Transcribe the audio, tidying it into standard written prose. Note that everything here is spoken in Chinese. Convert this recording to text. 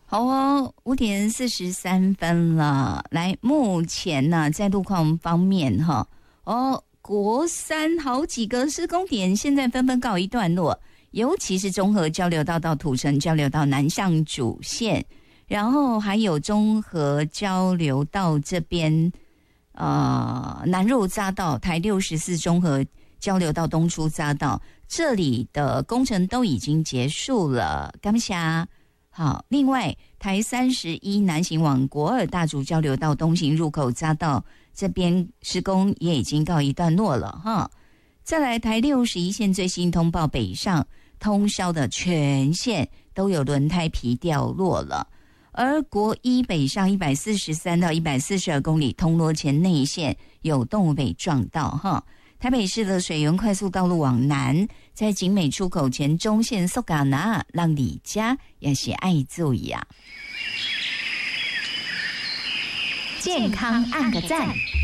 好哦，5:43了。来，目前呢，在路况方面哈，国三好几个施工点现在纷纷告一段落，尤其是中和交流道到土城交流道南向主线，然后还有中和交流道这边，南入匝道台64中和交流道东出匝道这里的工程都已经结束了，感谢。好，另外台31南行往国二大竹交流道东行入口匝道这边施工也已经告一段落了哈。再来台61线最新通报，北上通宵的全线都有轮胎皮掉落了，而国一北上143到142公里通罗前内线有动物被撞到哈。台北市的水源快速道路往南，在景美出口前中线苏嘎拿让李家也是爱注意啊。 健康按个赞。